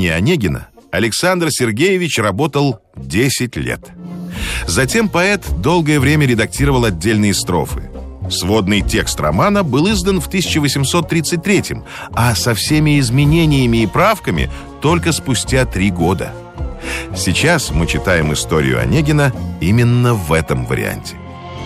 сочинении Онегина Александр Сергеевич работал 10 лет. Затем поэт долгое время редактировал отдельные строфы. Сводный текст романа был издан в 1833-м, а со всеми изменениями и правками только спустя 3 года. Сейчас мы читаем историю Онегина именно в этом варианте.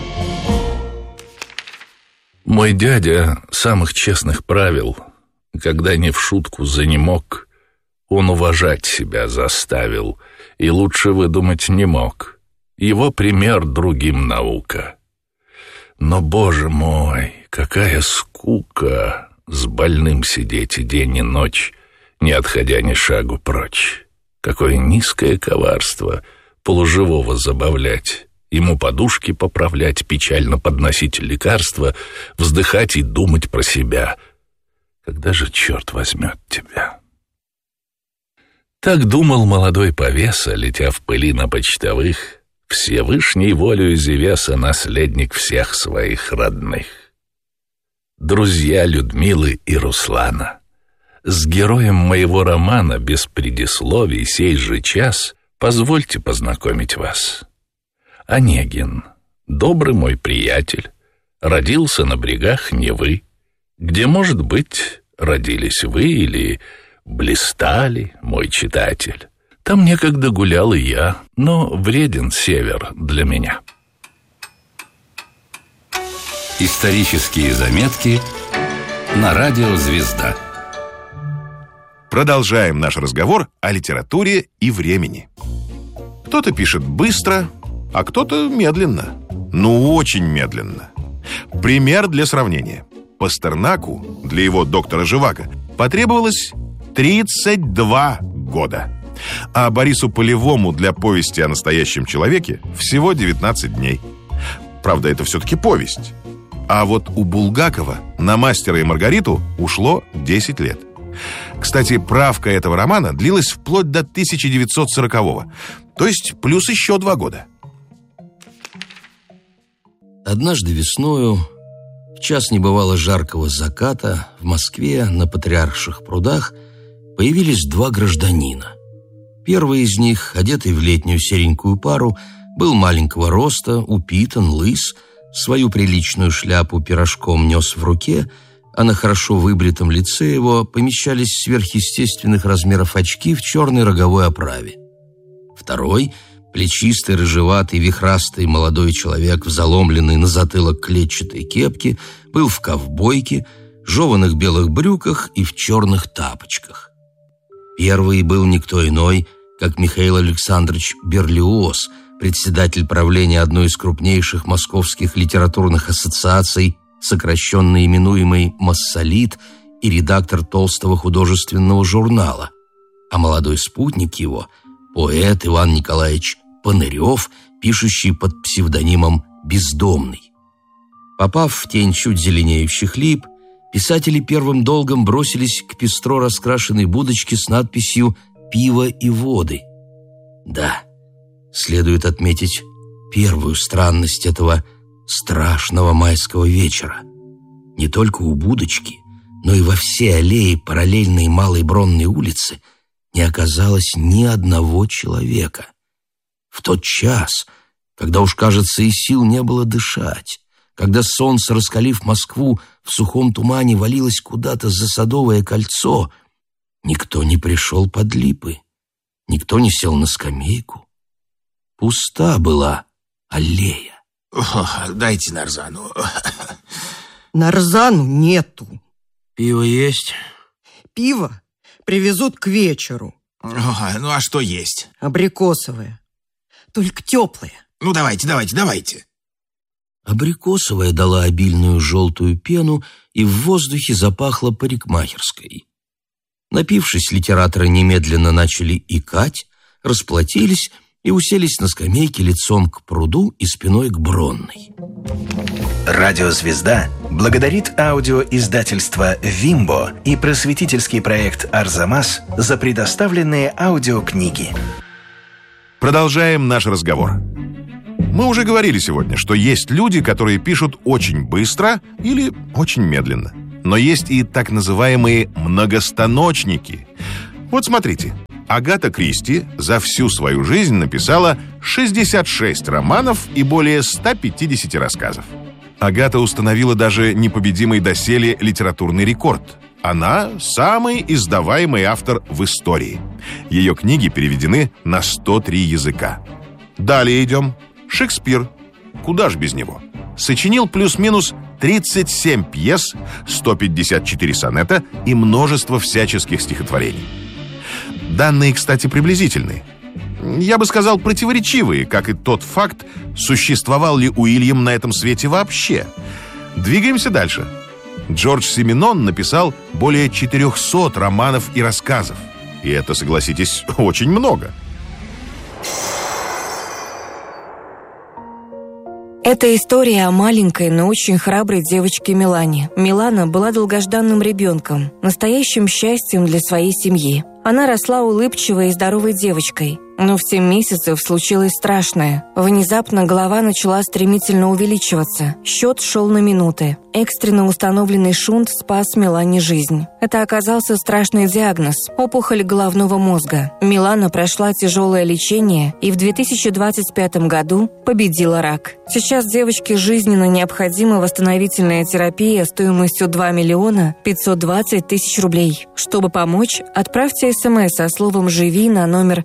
Мой дядя самых честных правил, когда не в шутку занемог, он уважать себя заставил и лучше выдумать не мог. Его пример другим наука. Но, боже мой, какая скука с больным сидеть и день и ночь, не отходя ни шагу прочь. Какое низкое коварство полуживого забавлять, ему подушки поправлять, печально подносить лекарства, вздыхать и думать про себя. Когда же черт возьмет тебя? Так думал молодой повеса, летя в пыли на почтовых, Всевышней волею Зевеса наследник всех своих родных. Друзья Людмилы и Руслана, с героем моего романа без предисловий сей же час позвольте познакомить вас. Онегин, добрый мой приятель, родился на брегах Невы, где, может быть, родились вы или блистали, мой читатель. Там некогда гулял и я, но вреден север для меня. Исторические заметки на радио «Звезда». Продолжаем наш разговор о литературе и времени. Кто-то пишет быстро, а кто-то медленно. Ну, очень медленно. Пример для сравнения. Пастернаку, для его доктора Живаго, потребовалось 32 года. А Борису Полевому для повести о настоящем человеке всего 19 дней. Правда, это все-таки повесть. А вот у Булгакова на «Мастера и Маргариту» ушло 10 лет. Кстати, правка этого романа длилась вплоть до 1940-го, то есть плюс еще 2 года. Однажды весною, в час небывало жаркого заката, в Москве на Патриарших прудах появились 2 гражданина. Первый из них, одетый в летнюю серенькую пару, был маленького роста, упитан, лыс, свою приличную шляпу пирожком нес в руке, а на хорошо выбритом лице его помещались сверхъестественных размеров очки в черной роговой оправе. Второй, плечистый, рыжеватый, вихрастый молодой человек в заломленной на затылок клетчатой кепке, был в ковбойке, жеваных белых брюках и в черных тапочках. Первый был никто иной, как Михаил Александрович Берлиоз, председатель правления одной из крупнейших московских литературных ассоциаций, сокращенно именуемый «Массолит», и редактор толстого художественного журнала. А молодой спутник его – поэт Иван Николаевич Панырев, пишущий под псевдонимом «Бездомный». Попав в тень чуть зеленеющих лип, писатели первым долгом бросились к пестро раскрашенной будочке с надписью «Пиво и воды». Да, следует отметить первую странность этого страшного майского вечера. Не только у будочки, но и во всей аллее параллельной Малой Бронной улицы не оказалось ни одного человека. В тот час, когда уж, кажется, и сил не было дышать, когда солнце, раскалив Москву, в сухом тумане валилось куда-то за Садовое кольцо, никто не пришел под липы, никто не сел на скамейку. Пуста была аллея. Дайте нарзану. Нарзану нету. Пиво есть? Пиво привезут к вечеру. Ну а что есть? Абрикосовое. Только теплое. Ну давайте. Абрикосовая дала обильную желтую пену, и в воздухе запахло парикмахерской. Напившись, литераторы немедленно начали икать, расплатились и уселись на скамейке лицом к пруду и спиной к Бронной. Радио «Звезда» благодарит аудиоиздательство «Вимбо» и просветительский проект «Арзамас» за предоставленные аудиокниги. Продолжаем наш разговор. Мы уже говорили сегодня, что есть люди, которые пишут очень быстро или очень медленно. Но есть и так называемые многостаночники. Вот смотрите. Агата Кристи за всю свою жизнь написала 66 романов и более 150 рассказов. Агата установила даже непобедимый доселе литературный рекорд. Она самый издаваемый автор в истории. Ее книги переведены на 103 языка. Далее идем. Шекспир. Куда ж без него? Сочинил плюс-минус 37 пьес, 154 сонета и множество всяческих стихотворений. Данные, кстати, приблизительные. Я бы сказал, противоречивые, как и тот факт, существовал ли Уильям на этом свете вообще. Двигаемся дальше. Джордж Сименон написал более 400 романов и рассказов. И это, согласитесь, очень много. Это история о маленькой, но очень храброй девочке Милане. Милана была долгожданным ребенком, настоящим счастьем для своей семьи. Она росла улыбчивой и здоровой девочкой. Но в 7 месяцев случилось страшное. Внезапно голова начала стремительно увеличиваться. Счет шел на минуты. Экстренно установленный шунт спас Милане жизнь. Это оказался страшный диагноз – опухоль головного мозга. Милана прошла тяжелое лечение и в 2025 году победила рак. Сейчас девочке жизненно необходима восстановительная терапия стоимостью 2 миллиона 520 тысяч рублей. Чтобы помочь, отправьте СМС со словом «Живи» на номер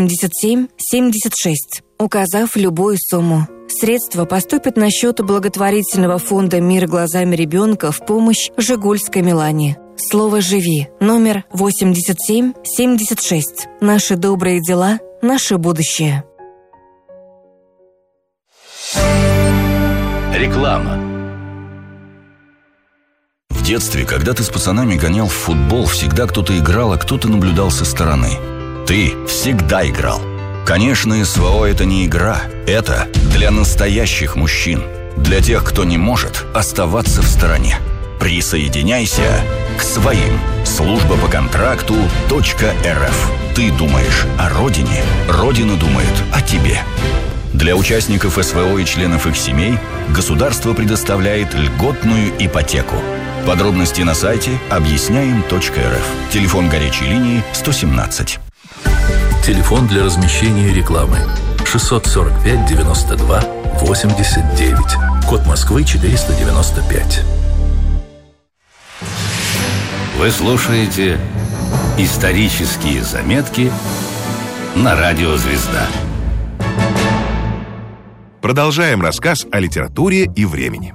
8776, указав любую сумму. Средства поступят на счет благотворительного фонда «Мир глазами ребенка» в помощь жигульской Милане. Слово «Живи» номер 8776. Наши добрые дела, наше будущее. Реклама. В детстве, когда ты с пацанами гонял в футбол, всегда кто-то играл, а кто-то наблюдал со стороны. Ты всегда играл. Конечно, СВО – это не игра. Это для настоящих мужчин. Для тех, кто не может оставаться в стороне. Присоединяйся к своим. Служба по контракту .рф. Ты думаешь о родине, родина думает о тебе. Для участников СВО и членов их семей государство предоставляет льготную ипотеку. Подробности на сайте объясняем.рф. Телефон горячей линии 117. Телефон для размещения рекламы 645 92 89. Код Москвы 495. Вы слушаете «Исторические заметки» на радио «Звезда». Продолжаем рассказ о литературе и времени.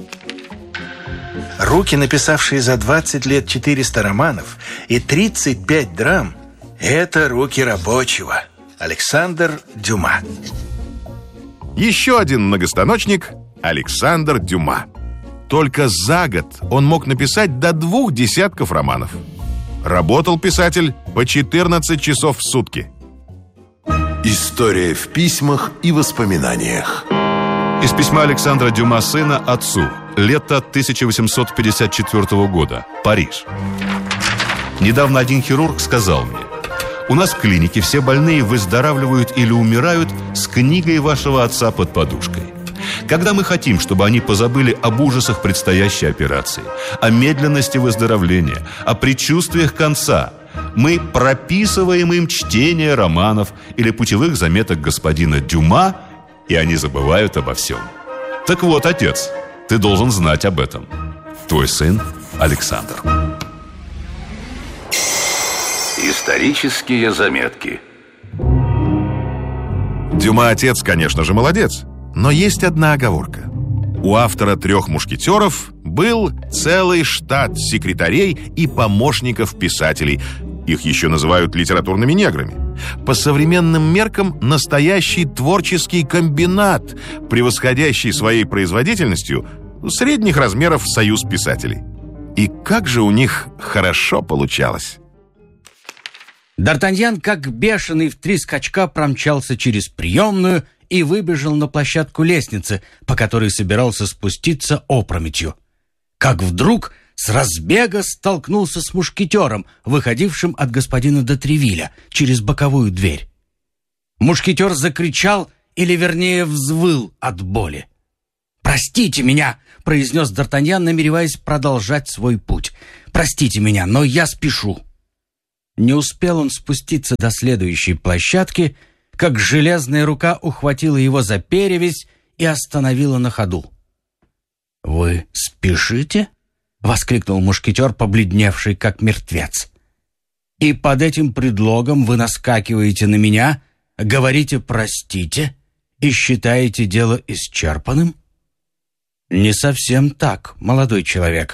Руки, написавшие за 20 лет 400 романов и 35 драм, это руки рабочего. Александр Дюма. Еще один многостаночник – Александр Дюма. Только за год он мог написать до 2 десятков романов. Работал писатель по 14 часов в сутки. История в письмах и воспоминаниях. Из письма Александра Дюма сына отцу. Лето 1854 года. Париж. Недавно один хирург сказал мне: у нас в клинике все больные выздоравливают или умирают с книгой вашего отца под подушкой. Когда мы хотим, чтобы они позабыли об ужасах предстоящей операции, о медленности выздоровления, о предчувствиях конца, мы прописываем им чтение романов или путевых заметок господина Дюма, и они забывают обо всем. Так вот, отец, ты должен знать об этом. Твой сын Александр. Исторические заметки. Дюма отец, конечно же, молодец. Но есть одна оговорка. У автора «Трех мушкетеров» был целый штат секретарей и помощников писателей. Их еще называют литературными неграми. По современным меркам настоящий творческий комбинат, превосходящий своей производительностью средних размеров союз писателей. И как же у них хорошо получалось. Д'Артаньян, как бешеный, в 3 скачка промчался через приемную и выбежал на площадку лестницы, по которой собирался спуститься опрометью. Как вдруг с разбега столкнулся с мушкетером, выходившим от господина де Тревилля через боковую дверь. Мушкетер закричал, или вернее взвыл от боли. «Простите меня!» — произнес Д'Артаньян, намереваясь продолжать свой путь. «Простите меня, но я спешу». Не успел он спуститься до следующей площадки, как железная рука ухватила его за перевязь и остановила на ходу. «Вы спешите?» — воскликнул мушкетер, побледневший, как мертвец. «И под этим предлогом вы наскакиваете на меня, говорите «простите» и считаете дело исчерпанным?» «Не совсем так, молодой человек.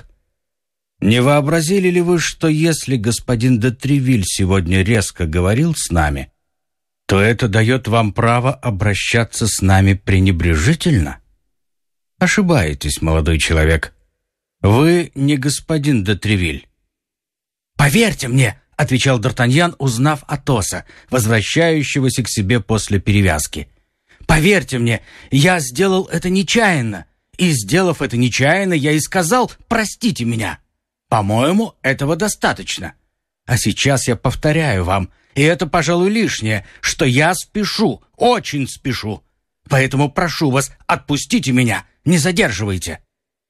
Не вообразили ли вы, что если господин де Тревиль сегодня резко говорил с нами, то это дает вам право обращаться с нами пренебрежительно? Ошибаетесь, молодой человек. Вы не господин де Тревиль». «Поверьте мне», — отвечал Д'Артаньян, узнав Атоса, возвращающегося к себе после перевязки. «Поверьте мне, я сделал это нечаянно, и, сделав это нечаянно, я и сказал «простите меня». По-моему, этого достаточно. А сейчас я повторяю вам, и это, пожалуй, лишнее, что я спешу, очень спешу. Поэтому прошу вас, отпустите меня, не задерживайте».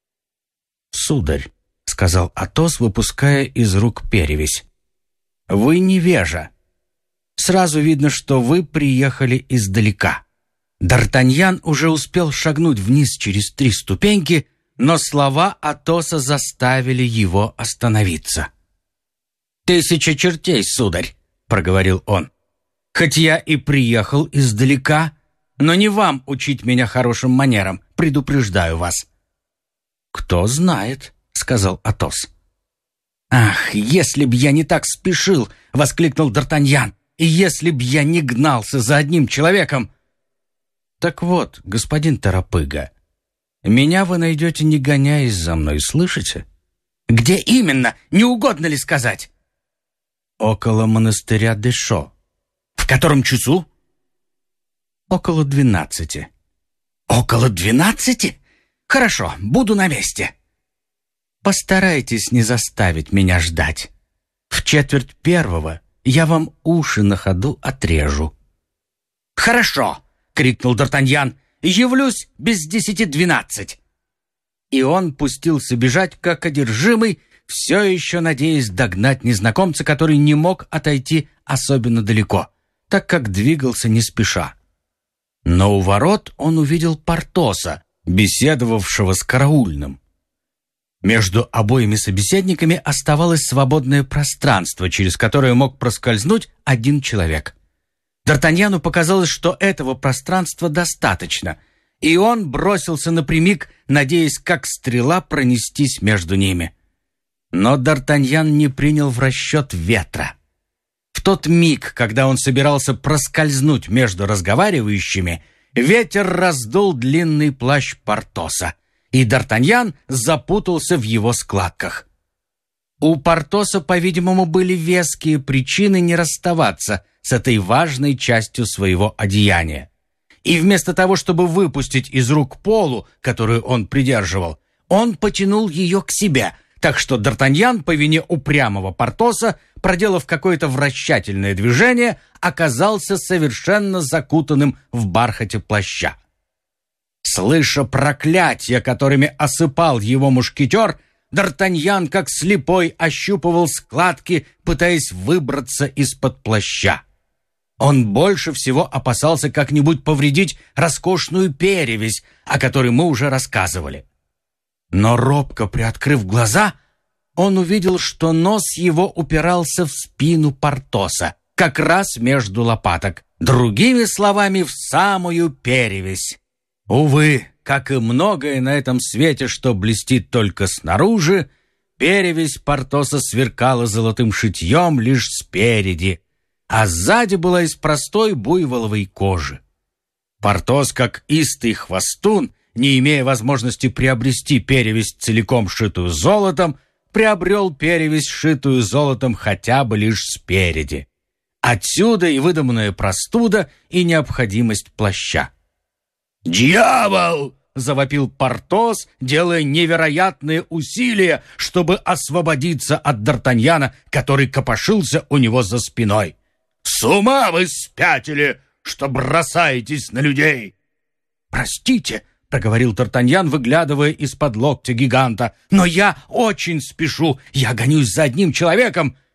«Сударь», — сказал Атос, выпуская из рук перевязь, — «вы невежа. Сразу видно, что вы приехали издалека». Д'Артаньян уже успел шагнуть вниз через 3 ступеньки, но слова Атоса заставили его остановиться. «Тысяча чертей, сударь», — проговорил он. «Хоть я и приехал издалека, но не вам учить меня хорошим манерам, предупреждаю вас». «Кто знает», — сказал Атос. «Ах, если б я не так спешил», — воскликнул Д'Артаньян, «и если б я не гнался за одним человеком». «Так вот, господин Торопыга, меня вы найдете, не гоняясь за мной, слышите?» «Где именно? Не угодно ли сказать?» «Около монастыря Дешо». «В котором часу?» «Около 12». «Около 12? Хорошо, буду на месте». «Постарайтесь не заставить меня ждать. В 1:45 я вам уши на ходу отрежу». «Хорошо!» — крикнул Д'Артаньян. «Явлюсь без 10:12». И он пустился бежать, как одержимый, все еще надеясь догнать незнакомца, который не мог отойти особенно далеко, так как двигался не спеша. Но у ворот он увидел Портоса, беседовавшего с караульным. Между обоими собеседниками оставалось свободное пространство, через которое мог проскользнуть один человек. Д'Артаньяну показалось, что этого пространства достаточно, и он бросился напрямик, надеясь, как стрела, пронестись между ними. Но Д'Артаньян не принял в расчет ветра. В тот миг, когда он собирался проскользнуть между разговаривающими, ветер раздул длинный плащ Портоса, и Д'Артаньян запутался в его складках. У Портоса, по-видимому, были веские причины не расставаться с этой важной частью своего одеяния. И вместо того, чтобы выпустить из рук полу, которую он придерживал, он потянул ее к себе, так что Д'Артаньян, по вине упрямого Портоса, проделав какое-то вращательное движение, оказался совершенно закутанным в бархате плаща. Слыша проклятия, которыми осыпал его мушкетер, Д'Артаньян, как слепой, ощупывал складки, пытаясь выбраться из-под плаща. Он больше всего опасался как-нибудь повредить роскошную перевязь, о которой мы уже рассказывали. Но робко приоткрыв глаза, он увидел, что нос его упирался в спину Портоса, как раз между лопаток, другими словами, в самую перевязь. Увы, как и многое на этом свете, что блестит только снаружи, перевязь Портоса сверкала золотым шитьем лишь спереди, а сзади была из простой буйволовой кожи. Портос, как истый хвостун, не имея возможности приобрести перевязь целиком шитую золотом, приобрел перевязь, шитую золотом хотя бы лишь спереди. Отсюда и выдуманная простуда, и необходимость плаща. «Дьявол!» — завопил Портос, делая невероятные усилия, чтобы освободиться от Д'Артаньяна, который копошился у него за спиной. «С ума вы спятили, что бросаетесь на людей!» «Простите!» — проговорил Д'Артаньян, выглядывая из-под локтя гиганта. «Но я очень спешу, я гонюсь за одним человеком».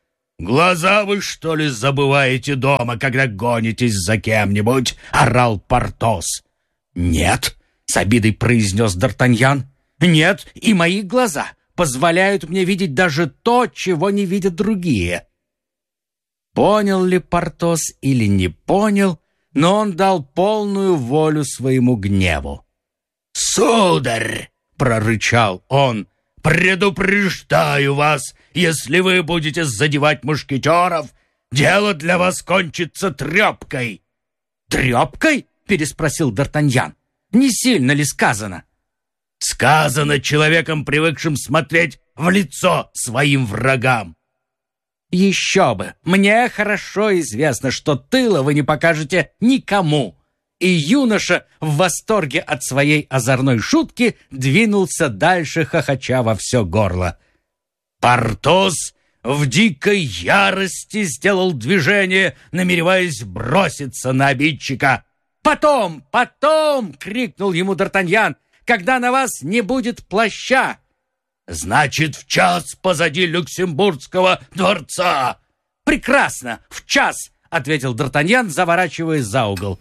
глаза вы, что ли, забываете дома, когда гонитесь за кем-нибудь?» — орал Портос. «Нет», — с обидой произнес Д'Артаньян. «Нет, и мои глаза позволяют мне видеть даже то, чего не видят другие». Понял ли Портос или не понял, но он дал полную волю своему гневу. «Сударь!» — прорычал он. «Предупреждаю вас, если вы будете задевать мушкетеров, дело для вас кончится трепкой». «Трепкой?» — переспросил Д'Артаньян. «Не сильно ли сказано?» «Сказано человеком, привыкшим смотреть в лицо своим врагам». «Еще бы! Мне хорошо известно, что тыла вы не покажете никому». И юноша в восторге от своей озорной шутки двинулся дальше, хохоча во все горло. Портос в дикой ярости сделал движение, намереваясь броситься на обидчика. «Потом, потом!» — крикнул ему Д'Артаньян, «когда на вас не будет плаща». «Значит, в час позади Люксембургского дворца». «Прекрасно, в час!» — ответил Д'Артаньян, заворачиваясь за угол.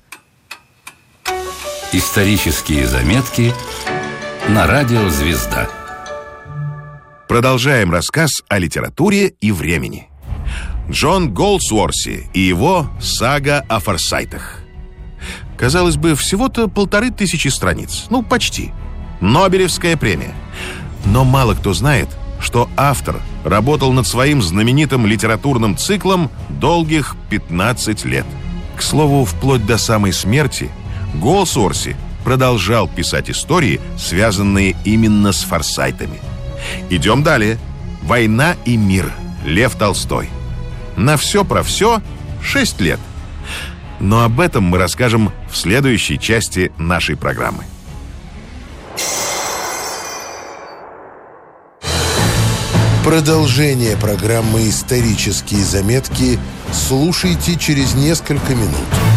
Исторические заметки на радио «Звезда». Продолжаем рассказ о литературе и времени. Джон Голдсуорси и его «Сага о форсайтах». Казалось бы, всего-то 1500 страниц. Ну, почти. Нобелевская премия. Но мало кто знает, что автор работал над своим знаменитым литературным циклом долгих 15 лет. К слову, вплоть до самой смерти Голдсуорси продолжал писать истории, связанные именно с форсайтами. Идем далее. «Война и мир». Лев Толстой. На все про все 6 лет. Но об этом мы расскажем в следующей части нашей программы. Продолжение программы «Исторические заметки» слушайте через несколько минут.